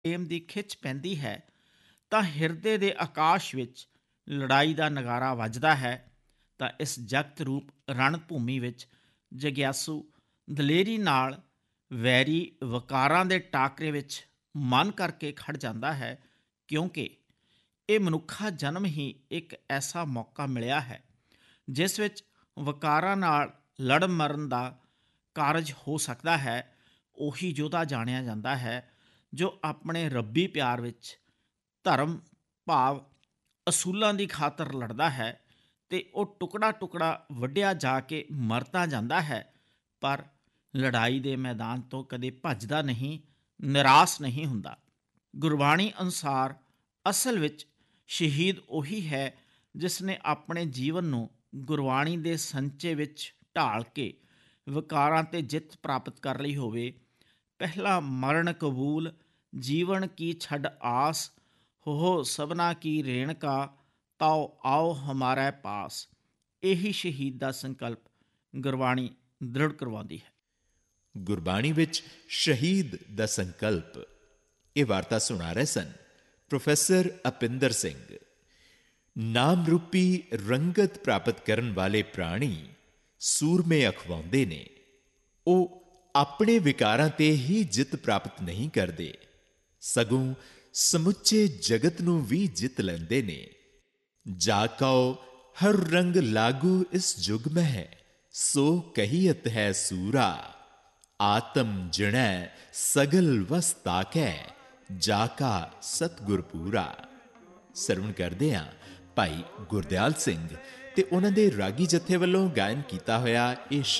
ਪ੍ਰੇਮ ਦੀ ਖਿੱਚ ਪੈਂਦੀ ਹੈ ਤਾਂ ਹਿਰਦੇ ਦੇ ਆਕਾਸ਼ ਵਿੱਚ ਲੜਾਈ ਦਾ ਨਗਾਰਾ ਵੱਜਦਾ ਹੈ। ਤਾਂ ਇਸ ਜਗਤ ਰੂਪ ਰਣ ਭੂਮੀ ਵਿੱਚ ਜਗਿਆਸੂ ਦਲੇਰੀ ਨਾਲ ਵੈਰੀ ਵਕਾਰਾਂ ਦੇ ਟਾਕਰੇ ਵਿੱਚ ਮਨ ਕਰਕੇ ਖੜ ਜਾਂਦਾ ਹੈ, ਕਿਉਂਕਿ ਇਹ ਮਨੁੱਖਾ ਜਨਮ ਹੀ ਇੱਕ ਐਸਾ ਮੌਕਾ ਮਿਲਿਆ ਹੈ ਜਿਸ ਵਿੱਚ ਵਕਾਰਾਂ ਨਾਲ ਲੜ ਮਰਨ ਦਾ ਕਾਰਜ ਹੋ ਸਕਦਾ ਹੈ। ਉਹੀ ਯੋਧਾ ਜਾਣਿਆ ਜਾਂਦਾ ਹੈ ਜੋ ਆਪਣੇ ਰੱਬੀ ਪਿਆਰ ਵਿੱਚ ਧਰਮ ਭਾਵ ਅਸੂਲਾਂ ਦੀ ਖਾਤਰ ਲੜਦਾ ਹੈ, ਤੇ ਉਹ ਟੁਕੜਾ ਟੁਕੜਾ ਵੱਢਿਆ ਜਾ ਕੇ ਮਰ ਤਾਂ ਜਾਂਦਾ ਹੈ, ਪਰ ਲੜਾਈ ਦੇ ਮੈਦਾਨ ਤੋਂ ਕਦੇ ਭੱਜਦਾ ਨਹੀਂ, ਨਿਰਾਸ਼ ਨਹੀਂ ਹੁੰਦਾ। ਗੁਰਬਾਣੀ ਅਨੁਸਾਰ ਅਸਲ ਵਿੱਚ ਸ਼ਹੀਦ ਉਹੀ ਹੈ ਜਿਸ ਨੇ ਆਪਣੇ ਜੀਵਨ ਨੂੰ ਗੁਰਬਾਣੀ ਦੇ ਸੰਚੇ ਵਿੱਚ ਢਾਲ ਕੇ ਵਿਕਾਰਾਂ 'ਤੇ ਜਿੱਤ ਪ੍ਰਾਪਤ ਕਰ ਲਈ ਹੋਵੇ। ਪਹਿਲਾ ਮਰਨ ਕਬੂਲ ਜੀਵਨ ਕੀ ਛੱਡ ਆਸ, ਹੋ ਸਭਨਾ ਕੀ ਰੇਣਕਾ, ਤਾਓ ਆਓ ਹਮਾਰੇ ਪਾਸ। ਇਹੀ ਸ਼ਹੀਦ ਦਾ ਸੰਕਲਪ ਗੁਰਬਾਣੀ ਦ੍ਰਿੜ ਕਰਵਾਉਂਦੀ ਹੈ। ਗੁਰਬਾਣੀ ਵਿੱਚ ਸ਼ਹੀਦ ਦਾ ਸੰਕਲਪ, ਇਹ ਵਾਰਤਾ ਸੁਣਾ ਰਹੇ ਸਨ ਪ੍ਰੋਫੈਸਰ ਅਪਿੰਦਰ ਸਿੰਘ। ਨਾਮ ਰੂਪੀ ਰੰਗਤ ਪ੍ਰਾਪਤ ਕਰਨ ਵਾਲੇ ਪ੍ਰਾਣੀ ਸੂਰਮੇ ਅਖਵਾਉਂਦੇ ਨੇ। ਉਹ ਆਪਣੇ ਵਿਕਾਰਾਂ ਤੇ ਹੀ ਜਿੱਤ ਪ੍ਰਾਪਤ ਨਹੀਂ ਕਰਦੇ, ਸਗੋਂ ਸਮੁੱਚੇ ਜਗਤ ਨੂੰ ਵੀ ਜਿੱਤ ਲੈਂਦੇ ਨੇ। ਜਾ ਕਉ ਹਰ ਰੰਗ ਲਾਗੂ ਇਸ ਜੁਗ ਮਹਿ, ਸੋ ਕਹੀਅਤ ਹੈ ਸੂਰਾ, ਆਤਮ ਜਿਣੈ ਸਗਲ ਵਸ ਤਾਕੈ, ਜਾ ਕਾ ਸਤਿਗੁਰ ਪੂਰਾ। ਸਰਵਣ ਕਰਦੇ ਹਾਂ ਭਾਈ ਗੁਰਦਿਆਲ ਸਿੰਘ ਤੇ ਉਹਨਾਂ ਦੇ ਰਾਗੀ ਜਥੇ ਵੱਲੋਂ ਗਾਇਨ ਕੀਤਾ ਹੋਇਆ ਇਹ